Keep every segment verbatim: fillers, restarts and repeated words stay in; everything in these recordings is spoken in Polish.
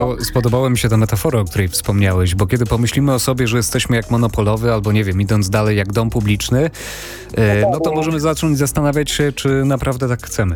Spodobała mi się ta metafora, o której wspomniałeś, bo kiedy pomyślimy o sobie, że jesteśmy jak monopolowy, albo nie wiem, idąc dalej jak dom publiczny, no to możemy zacząć zastanawiać się, czy naprawdę tak chcemy.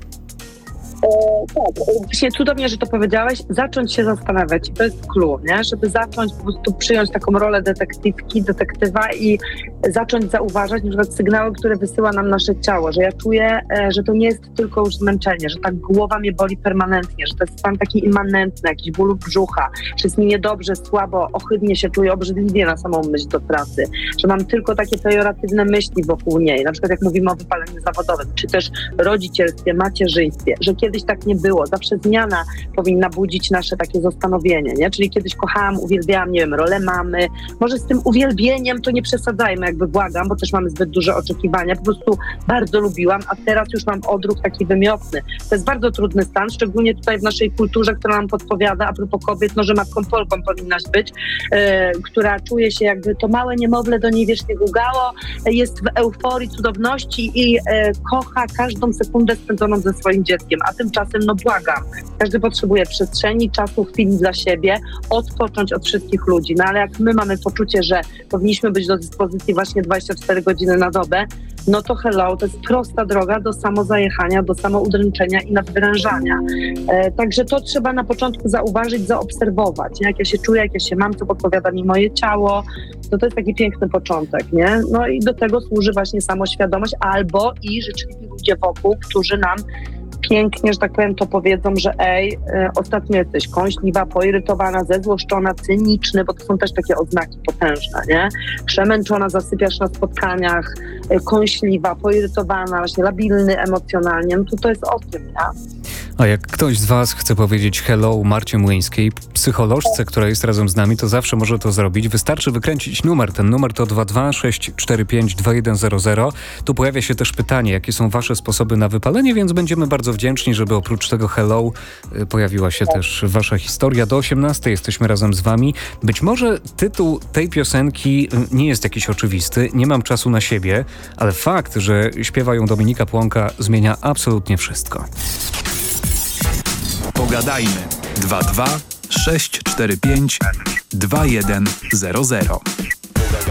Tak, właśnie cudownie, że to powiedziałeś, zacząć się zastanawiać. To jest clue, nie? Żeby zacząć po prostu przyjąć taką rolę detektywki, detektywa i zacząć zauważać na przykład sygnały, które wysyła nam nasze ciało, że ja czuję, że to nie jest tylko już zmęczenie, że ta głowa mnie boli permanentnie, że to jest stan taki immanentny, jakiś ból brzucha, że jest mi niedobrze, słabo, ohydnie się czuję, obrzydliwie na samą myśl do pracy, że mam tylko takie pejoratywne myśli wokół niej, na przykład jak mówimy o wypaleniu zawodowym, czy też rodzicielstwie, macierzyństwie, że kiedyś tak nie było. Zawsze zmiana powinna budzić nasze takie zastanowienie, nie? Czyli kiedyś kochałam, uwielbiałam, nie wiem, rolę mamy. Może z tym uwielbieniem to nie przesadzajmy, jakby błagam, bo też mamy zbyt duże oczekiwania. Po prostu bardzo lubiłam, a teraz już mam odruch taki wymiotny. To jest bardzo trudny stan, szczególnie tutaj w naszej kulturze, która nam podpowiada, a propos kobiet, no, że matką Polką powinnaś być, e, która czuje się jakby to małe niemowlę do niej wiecznie gugało, jest w euforii, cudowności i e, kocha każdą sekundę spędzoną ze swoim dzieckiem, a tymczasem, no błagam, każdy potrzebuje przestrzeni, czasu, chwili dla siebie, odpocząć od wszystkich ludzi. No ale jak my mamy poczucie, że powinniśmy być do dyspozycji właśnie dwadzieścia cztery godziny na dobę, no to hello, to jest prosta droga do samozajechania, do samoudręczenia i nadwyrężania. E, także to trzeba na początku zauważyć, zaobserwować. Nie? Jak ja się czuję, jak ja się mam, co podpowiada mi moje ciało, to to jest taki piękny początek, nie? No i do tego służy właśnie samoświadomość albo i życzliwi ludzie wokół, którzy nam pięknie, że tak powiem, to powiedzą, że ej, y, ostatnio jesteś kąśliwa, poirytowana, zezłoszczona, cyniczny, bo to są też takie oznaki potężne, nie? Przemęczona, zasypiasz na spotkaniach, y, kąśliwa, poirytowana, właśnie labilny emocjonalnie, no to to jest o tym, nie? A jak ktoś z was chce powiedzieć hello Marcie Młyńskiej, psycholożce, która jest razem z nami, to zawsze może to zrobić. Wystarczy wykręcić numer. Ten numer to dwa dwa sześć cztery pięć dwa jeden zero zero. Tu pojawia się też pytanie, jakie są wasze sposoby na wypalenie, więc będziemy bardzo wdzięczni, żeby oprócz tego hello y, pojawiła się też wasza historia. Do osiemnastej jesteśmy razem z wami. Być może tytuł tej piosenki y, nie jest jakiś oczywisty, nie mam czasu na siebie, ale fakt, że śpiewa ją Dominika Płonka, zmienia absolutnie wszystko. Pogadajmy. dwa dwa sześć cztery pięć dwa jeden zero zero.